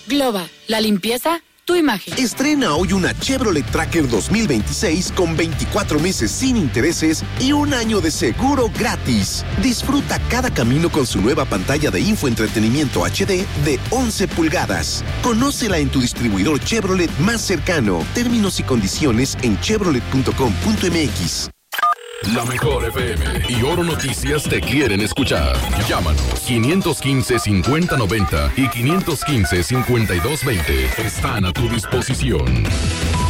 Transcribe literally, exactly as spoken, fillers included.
Globa, la limpieza, tu imagen. Estrena hoy una Chevrolet Tracker dos mil veintiséis con veinticuatro meses sin intereses y un año de seguro gratis. Disfruta cada camino con su nueva pantalla de infoentretenimiento H D de once pulgadas. Conócela en tu distribuidor Chevrolet más cercano. Términos y condiciones en chevrolet punto com punto m x. La mejor F M y Oro Noticias te quieren escuchar. Llámanos quinientos quince, cincuenta noventa y quinientos quince, cincuenta y dos veinte. Están a tu disposición.